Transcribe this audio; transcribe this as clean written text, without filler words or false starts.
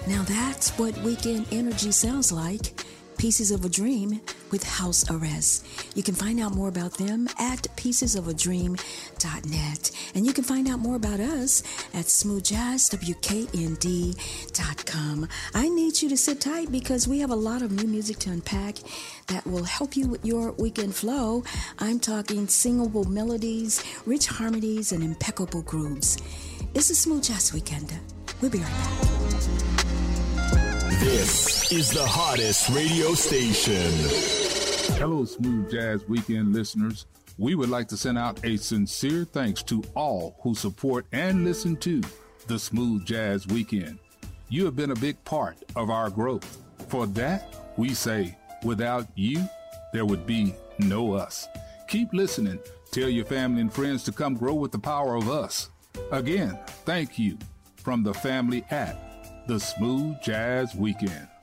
Now that's what weekend energy sounds like. Pieces of a Dream with House Arrest. You can find out more about them at piecesofadream.net. And you can find out more about us at smoothjazzwknd.com. I need you to sit tight because we have a lot of new music to unpack that will help you with your weekend flow. I'm talking singable melodies, rich harmonies, and impeccable grooves. It's a Smooth Jazz Weekend. We'll be right back. This is the hottest radio station. Hello, Smooth Jazz Weekend listeners. We would like to send out a sincere thanks to all who support and listen to the Smooth Jazz Weekend. You have been a big part of our growth. For that, we say, without you, there would be no us. Keep listening. Tell your family and friends to come grow with the power of us. Again, thank you from the family at the Smooth Jazz Weekend.